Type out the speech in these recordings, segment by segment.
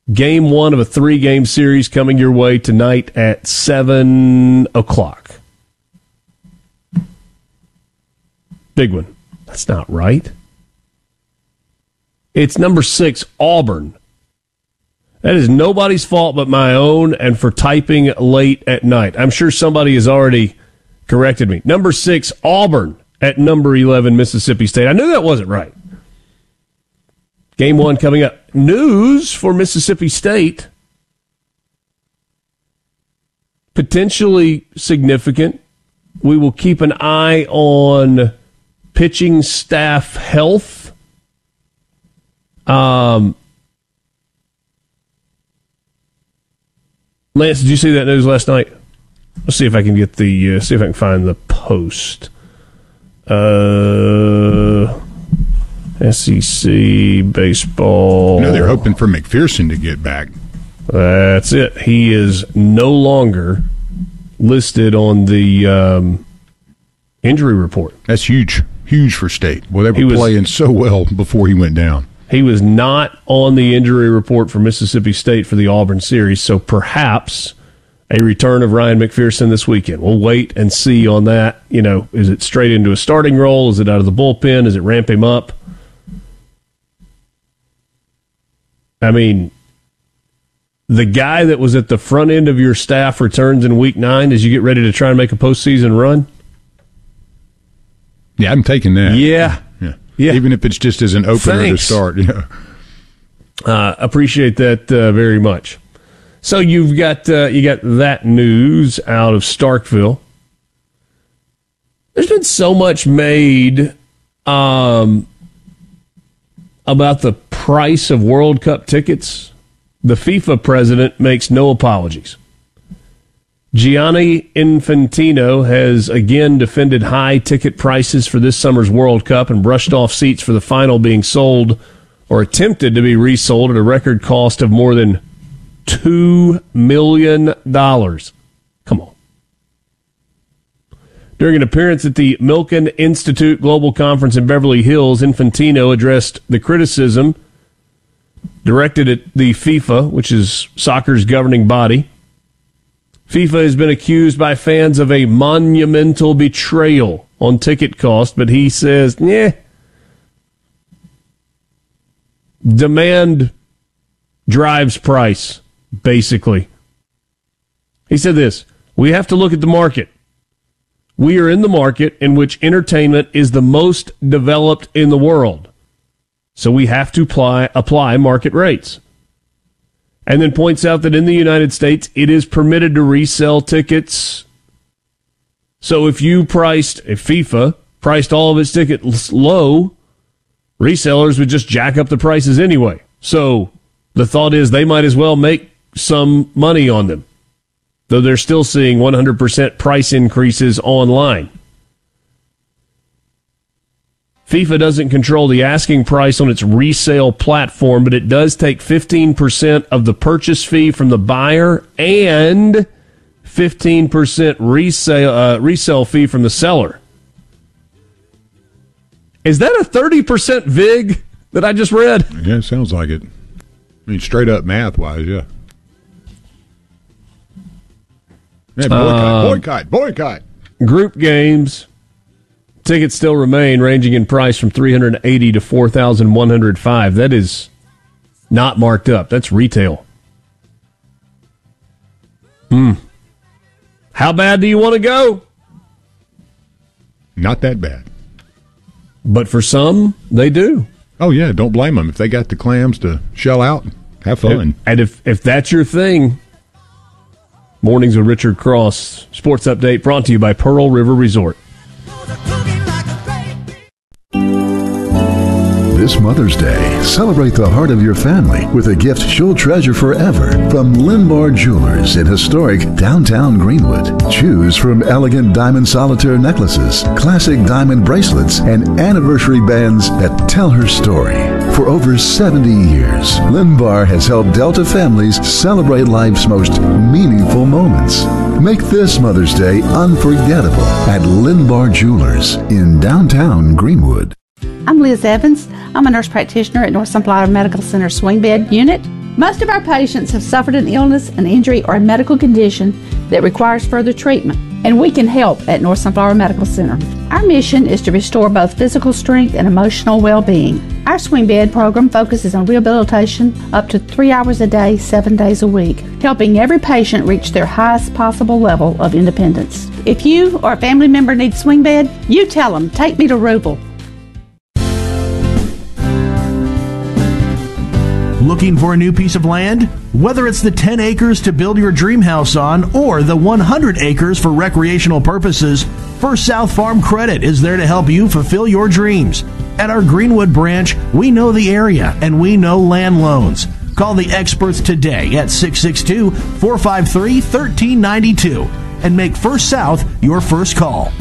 Game 1 of a 3-game series coming your way tonight at 7 o'clock. Big one. That's not right. It's number 6, Auburn. That is nobody's fault but my own and for typing late at night. I'm sure somebody has already corrected me. Number 6, Auburn at number 11, Mississippi State. I knew that wasn't right. Game 1 coming up. News for Mississippi State. Potentially significant. We will keep an eye on pitching staff health. Lance, did you see that news last night? Let's see if I can get the see if I can find the Post. SEC baseball. They're hoping for McPherson to get back. That's it. He is no longer listed on the injury report. That's huge for State. Well, they were playing so well before he went down. He was not on the injury report for Mississippi State for the Auburn series, so perhaps a return of Ryan McPherson this weekend. We'll wait and see on that. Is it straight into a starting role? Is it out of the bullpen? Is it ramp him up? I mean, the guy that was at the front end of your staff returns in Week 9 as you get ready to try and make a postseason run? Yeah, I'm taking that. Yeah. Even if it's just as an opener to start. Yeah. Appreciate that very much. So you got that news out of Starkville. There's been so much made about the price of World Cup tickets. The FIFA president makes no apologies. Gianni Infantino has again defended high ticket prices for this summer's World Cup and brushed off seats for the final being sold or attempted to be resold at a record cost of more than $2 million. Come on. During an appearance at the Milken Institute Global Conference in Beverly Hills, Infantino addressed the criticism directed at the FIFA, which is soccer's governing body. FIFA has been accused by fans of a monumental betrayal on ticket cost, but he says, demand drives price, basically. He said this, we have to look at the market. We are in the market in which entertainment is the most developed in the world. So we have to apply market rates. And then points out that in the United States, it is permitted to resell tickets. So if FIFA priced all of its tickets low, resellers would just jack up the prices anyway. So the thought is they might as well make some money on them, though they're still seeing 100% price increases online. FIFA doesn't control the asking price on its resale platform, but it does take 15% of the purchase fee from the buyer and 15% resale fee from the seller. Is that a 30% VIG that I just read? Yeah, it sounds like it. I mean, straight up math-wise, yeah. Boycott. Group games. Tickets still remain, ranging in price from $380 to $4,105. That is not marked up. That's retail. How bad do you want to go? Not that bad. But for some, they do. Oh, yeah, don't blame them. If they got the clams to shell out, have fun. And if that's your thing, Mornings with Richard Cross. Sports Update brought to you by Pearl River Resort. This Mother's Day, celebrate the heart of your family with a gift she'll treasure forever from Linbar Jewelers in historic downtown Greenwood. Choose from elegant diamond solitaire necklaces, classic diamond bracelets, and anniversary bands that tell her story. For over 70 years, Linbar has helped Delta families celebrate life's most meaningful moments. Make this Mother's Day unforgettable at Linbar Jewelers in downtown Greenwood. I'm Liz Evans. I'm a nurse practitioner at North Sunflower Medical Center Swing Bed Unit. Most of our patients have suffered an illness, an injury, or a medical condition that requires further treatment, and we can help at North Sunflower Medical Center. Our mission is to restore both physical strength and emotional well-being. Our swing bed program focuses on rehabilitation up to 3 hours a day, 7 days a week, helping every patient reach their highest possible level of independence. If you or a family member needs swing bed, you tell them, take me to Rubel. Looking for a new piece of land? Whether it's the 10 acres to build your dream house on or the 100 acres for recreational purposes, First South Farm Credit is there to help you fulfill your dreams. At our Greenwood branch, we know the area and we know land loans. Call the experts today at 662-453-1392 and make First South your first call.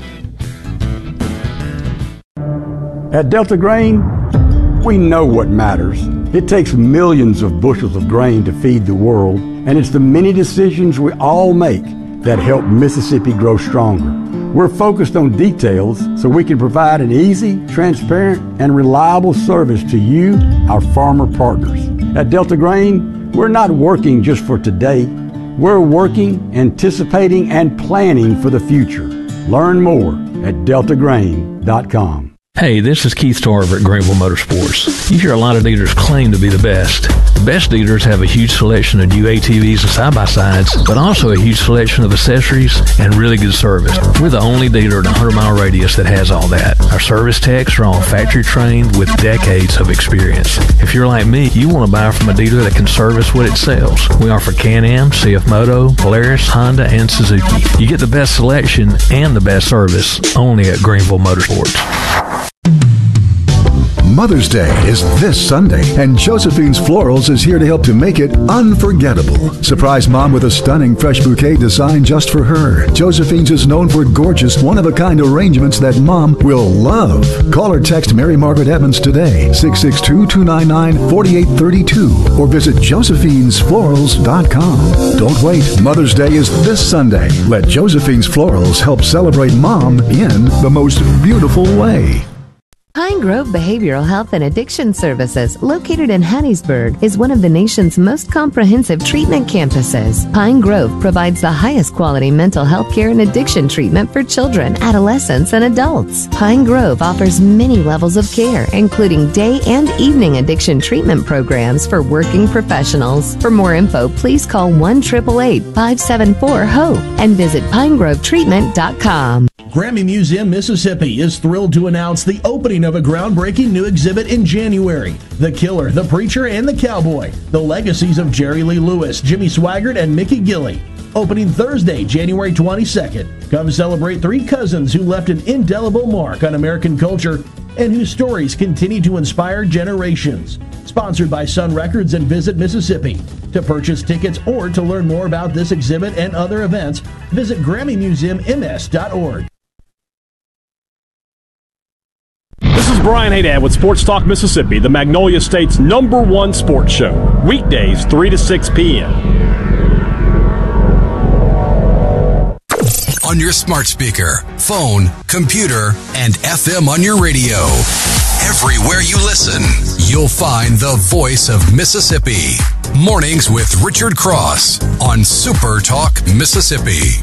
At Delta Grain, we know what matters. It takes millions of bushels of grain to feed the world, and it's the many decisions we all make that help Mississippi grow stronger. We're focused on details so we can provide an easy, transparent, and reliable service to you, our farmer partners. At Delta Grain, we're not working just for today. We're working, anticipating, and planning for the future. Learn more at deltagrain.com. Hey, this is Keith Tarver at Greenville Motorsports. You hear a lot of dealers claim to be the best. The best dealers have a huge selection of new ATVs and side-by-sides, but also a huge selection of accessories and really good service. We're the only dealer in a 100-mile radius that has all that. Our service techs are all factory trained with decades of experience. If you're like me, you want to buy from a dealer that can service what it sells. We offer Can-Am, CF Moto, Polaris, Honda, and Suzuki. You get the best selection and the best service only at Greenville Motorsports. Mother's Day is this Sunday, and Josephine's Florals is here to help to make it unforgettable. Surprise Mom with a stunning fresh bouquet designed just for her. Josephine's is known for gorgeous, one-of-a-kind arrangements that Mom will love. Call or text Mary Margaret Evans today, 662-299-4832, or visit josephinesflorals.com. Don't wait. Mother's Day is this Sunday. Let Josephine's Florals help celebrate Mom in the most beautiful way. Pine Grove Behavioral Health and Addiction Services, located in Hattiesburg, is one of the nation's most comprehensive treatment campuses. Pine Grove provides the highest quality mental health care and addiction treatment for children, adolescents, and adults. Pine Grove offers many levels of care, including day and evening addiction treatment programs for working professionals. For more info, please call 1-888-574-HOPE and visit pinegrovetreatment.com. Grammy Museum, Mississippi is thrilled to announce the opening of a groundbreaking new exhibit in January. The Killer, the Preacher, and the Cowboy. The Legacies of Jerry Lee Lewis, Jimmy Swaggart, and Mickey Gilley. Opening Thursday, January 22nd. Come celebrate three cousins who left an indelible mark on American culture and whose stories continue to inspire generations. Sponsored by Sun Records and Visit Mississippi. To purchase tickets or to learn more about this exhibit and other events, visit GrammyMuseumMS.org. This is Brian Haydad with Sports Talk Mississippi, the Magnolia State's #1 sports show. Weekdays, 3 to 6 p.m. On your smart speaker, phone, computer, and FM on your radio. Everywhere you listen, you'll find the voice of Mississippi. Mornings with Richard Cross on Super Talk Mississippi.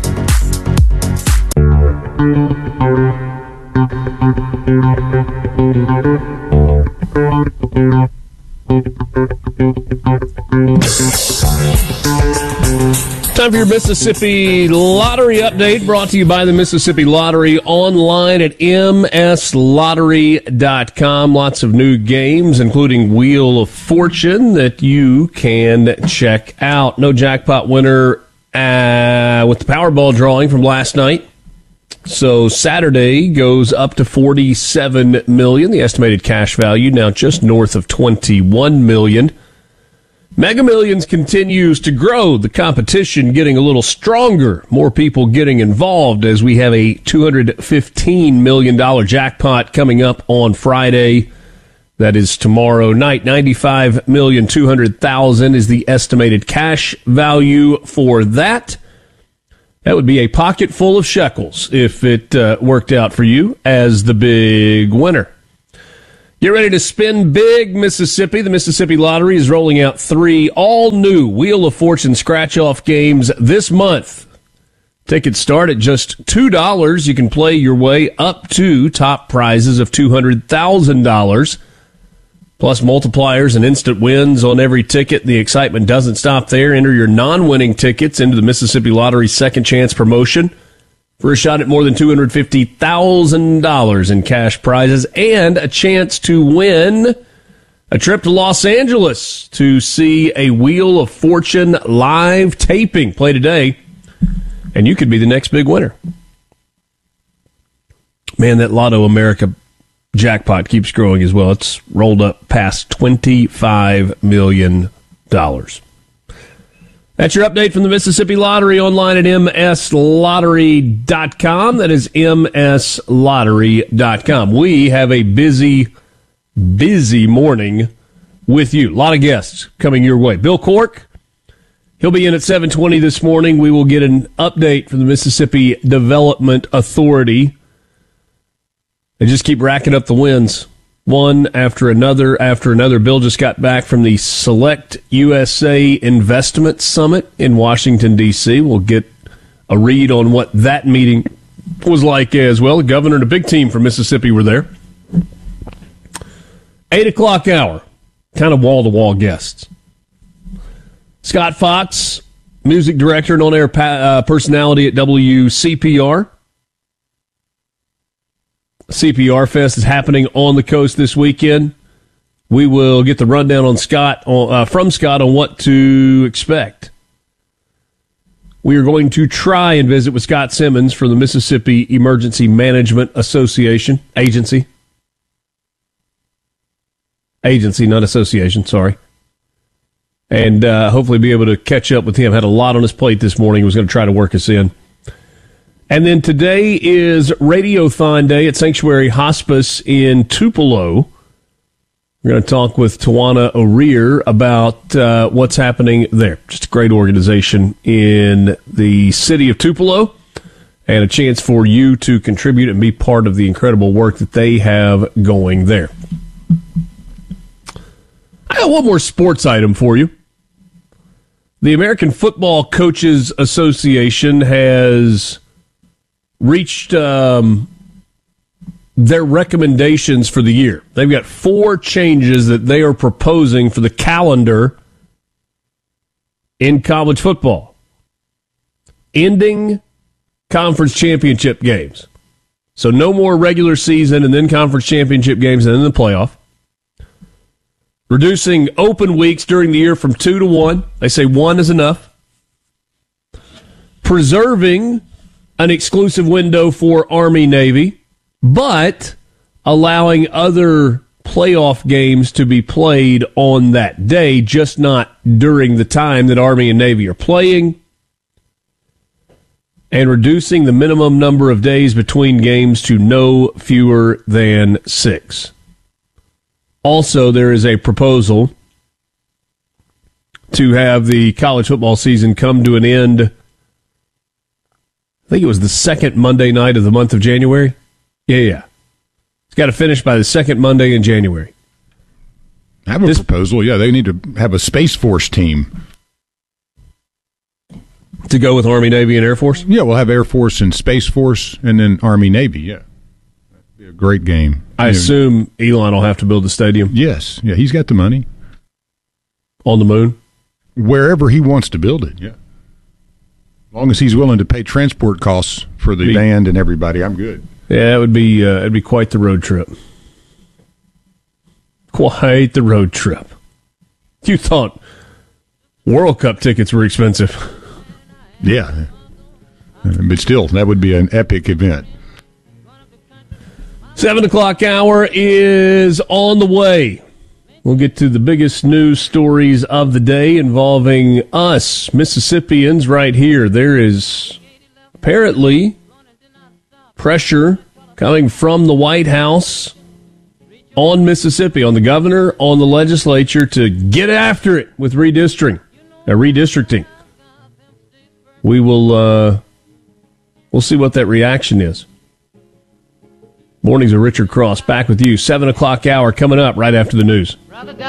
Time for your Mississippi Lottery update, brought to you by the Mississippi Lottery, online at mslottery.com. Lots of new games, including Wheel of Fortune, that you can check out. No jackpot winner with the Powerball drawing from last night. So Saturday goes up to $47 million. The estimated cash value now just north of $21 million. Mega Millions continues to grow. The competition getting a little stronger. More people getting involved as we have a $215 million jackpot coming up on Friday. That is tomorrow night. $95,200,000 is the estimated cash value for that. That would be a pocket full of shekels if it worked out for you as the big winner. Get ready to spin big, Mississippi. The Mississippi Lottery is rolling out 3 all-new Wheel of Fortune scratch-off games this month. Tickets start at just $2. You can play your way up to top prizes of $200,000. Plus multipliers and instant wins on every ticket. The excitement doesn't stop there. Enter your non-winning tickets into the Mississippi Lottery Second Chance promotion for a shot at more than $250,000 in cash prizes and a chance to win a trip to Los Angeles to see a Wheel of Fortune live taping. Play today, and you could be the next big winner. Man, that Lotto America jackpot keeps growing as well. It's rolled up past $25 million. That's your update from the Mississippi Lottery, online at mslottery.com. That is mslottery.com. We have a busy morning with you. A lot of guests coming your way. Bill Cork, he'll be in at 7:20 this morning. We will get an update from the Mississippi Development Authority. They just keep racking up the wins, one after another. Bill just got back from the Select USA Investment Summit in Washington, D.C. We'll get a read on what that meeting was like as well. The governor and a big team from Mississippi were there. 8 o'clock hour, kind of wall-to-wall guests. Scott Fox, music director and on-air personality at WCPR. CPR Fest is happening on the coast this weekend. We will get the rundown on from Scott on what to expect. We are going to try and visit with Scott Simmons from the Mississippi Emergency Management Association. Agency, not association, sorry. And hopefully be able to catch up with him. Had a lot on his plate this morning. He was going to try to work us in. And then today is Radiothon Day at Sanctuary Hospice in Tupelo. We're going to talk with Tawana O'Rear about what's happening there. Just a great organization in the city of Tupelo, and a chance for you to contribute and be part of the incredible work that they have going there. I got one more sports item for you. The American Football Coaches Association has reached their recommendations for the year. They've got 4 changes that they are proposing for the calendar in college football. Ending conference championship games. So no more regular season and then conference championship games and then the playoff. Reducing open weeks during the year from 2 to 1. They say 1 is enough. Preserving an exclusive window for Army-Navy, but allowing other playoff games to be played on that day, just not during the time that Army and Navy are playing. And reducing the minimum number of days between games to no fewer than 6. Also, there is a proposal to have the college football season come to an end. I think it was the second Monday night of the month of January. Yeah. It's got to finish by the second Monday in January. I have a proposal. Yeah, they need to have a Space Force team. To go with Army, Navy, and Air Force? Yeah, we'll have Air Force and Space Force, and then Army, Navy, yeah. That'd be a great game. I assume Elon will have to build the stadium? Yes. Yeah, he's got the money. On the moon? Wherever he wants to build it, yeah. As long as he's willing to pay transport costs for the band and everybody, I'm good. Yeah, it'd be quite the road trip. Quite the road trip. You thought World Cup tickets were expensive. Yeah. But still, that would be an epic event. 7 o'clock hour is on the way. We'll get to the biggest news stories of the day involving us, Mississippians, right here. There is apparently pressure coming from the White House on Mississippi, on the governor, on the legislature to get after it with redistricting. We will we'll see what that reaction is. Mornings of Richard Cross. Back with you. 7 o'clock hour coming up right after the news.